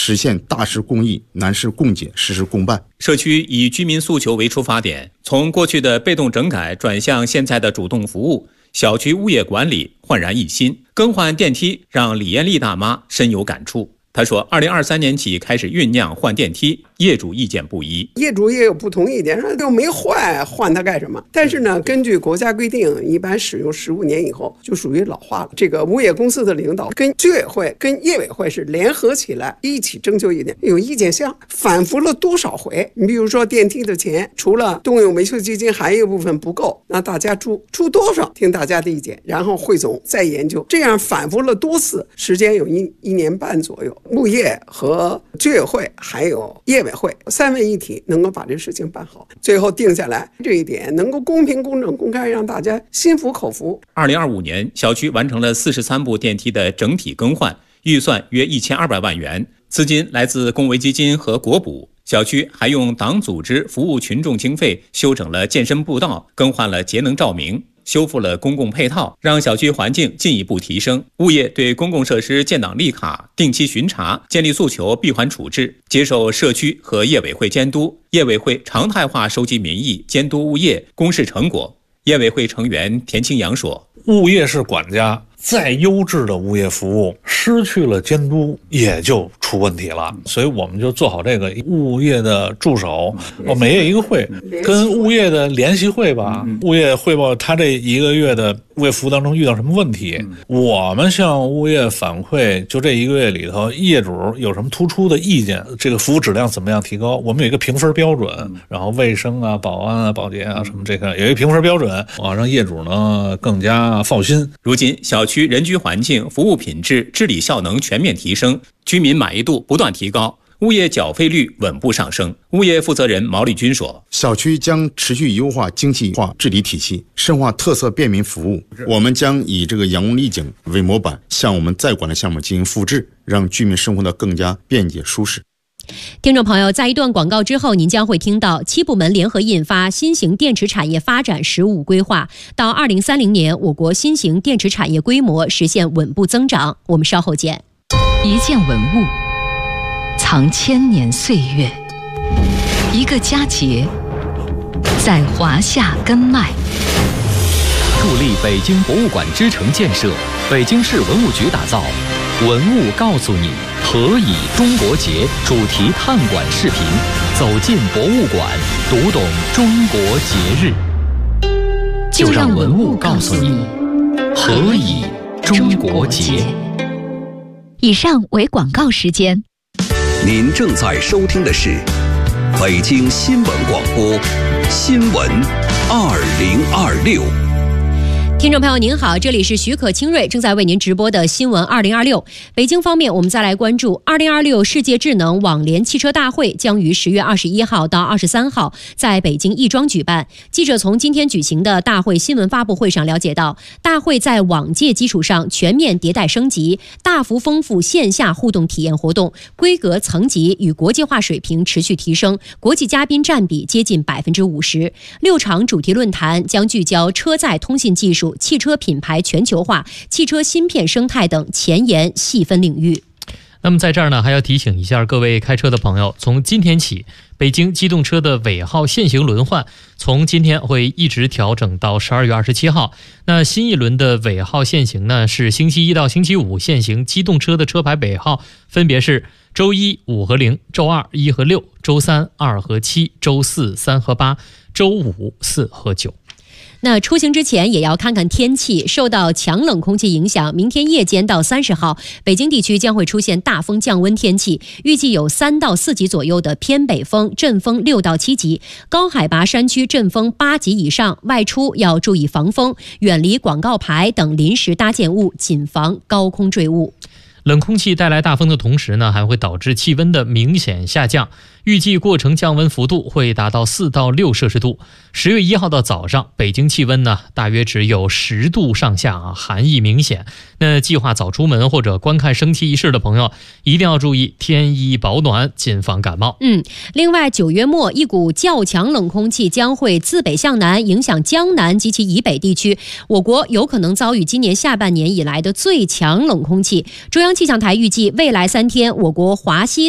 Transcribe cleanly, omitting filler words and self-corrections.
实现大事共议、难事共解、实事共办。 社区以居民诉求为出发点，从过去的被动整改转向现在的主动服务，小区物业管理焕然一新。更换电梯让李艳丽大妈深有感触。他说2023年起开始酝酿换电梯，业主意见不一， 业主也有不同意见，说又没坏，换它干什么？但是呢，根据国家规定，一般使用15年以后就属于老化了。这个物业公司的领导跟居委会、跟业委会是联合起来一起征求意见，有意见箱反复了多少回？你比如说电梯的钱，除了动用维修基金，还有一部分不够，那大家出多少？听大家的意见，然后汇总再研究，这样反复了多次，时间有一年半左右。物业和居委会还有业委会三位一体能够把这事情办好，最后定下来这一点能够公平公正公开，让大家心服口服。 2025年小区完成了43部电梯的整体更换，预算约1200万元，资金来自公维基金和国补。小区还用党组织服务群众经费修整了健身步道，更换了节能照明，修复了公共配套，让小区环境进一步提升。物业对公共设施建档立卡，定期巡查，建立诉求闭环处置，接受社区和业委会监督。业委会常态化收集民意，监督物业公示成果。业委会成员田清阳说：“ 物业是管家，再优质的物业服务失去了监督也就出问题了，所以我们就做好这个物业的助手，每月一个会，跟物业的联席会吧，物业汇报他这一个月的物业服务当中遇到什么问题，我们向物业反馈，就这一个月里头业主有什么突出的意见，这个服务质量怎么样提高，我们有一个评分标准，然后卫生啊、保安啊、保洁啊什么这个有一个评分标准，让业主呢更加放心。 如今小区人居环境、服务品质、治理效能全面提升，居民满意度不断提高，物业缴费率稳步上升。物业负责人毛立军说：“ 小区将持续优化精细化治理体系，深化特色便民服务。我们将以这个杨公丽景为模板，向我们在管的项目进行复制，让居民生活得更加便捷舒适。” 听众朋友，在一段广告之后，您将会听到7部门联合印发新型电池产业发展15规划，到2030年，我国新型电池产业规模实现稳步增长。我们稍后见。 一件文物藏千年岁月，一个佳节在华夏根脉。 助力北京博物馆之城建设，北京市文物局打造文物告诉你，何以中国节主题探馆视频，走进博物馆，读懂中国节日。就让文物告诉你，何以中国节。 以上为广告时间。 您正在收听的是北京新闻广播新闻2026。 听众朋友您好，这里是许可清瑞正在为您直播的新闻2026。北京方面，我们再来关注2026世界智能网联汽车大会将于10月21号到23号在北京亦庄举办。记者从今天举行的大会新闻发布会上了解到，大会在往届基础上全面迭代升级，大幅丰富线下互动体验活动，规格层级与国际化水平持续提升，国际嘉宾占比接近50%。6场主题论坛将聚焦车载通信技术、汽车品牌全球化、汽车芯片生态等前沿细分领域。 那么在这儿呢，还要提醒一下各位开车的朋友，从今天起，北京机动车的尾号限行轮换从今天会一直调整到12月27号。那新一轮的尾号限行呢，是星期一到星期五限行机动车的车牌尾号分别是周一5和0，周二1和6，周三2和7，周四3和8，周五4和9。 那出行之前也要看看天气，受到强冷空气影响，明天夜间到30号，北京地区将会出现大风降温天气，预计有3到4级左右的偏北风，阵风6到7级，高海拔山区阵风8级以上，外出要注意防风，远离广告牌等临时搭建物，谨防高空坠物。 冷空气带来大风的同时呢，还会导致气温的明显下降，预计过程降温幅度会达到4到6摄氏度。10月1号的早上，北京气温呢大约只有10度上下寒意明显。那计划早出门或者观看升旗仪式的朋友，一定要注意添衣保暖，谨防感冒。 另外9月末，一股较强冷空气将会自北向南影响江南及其以北地区，我国有可能遭遇今年下半年以来的最强冷空气。中央气象台预计未来3天，我国华西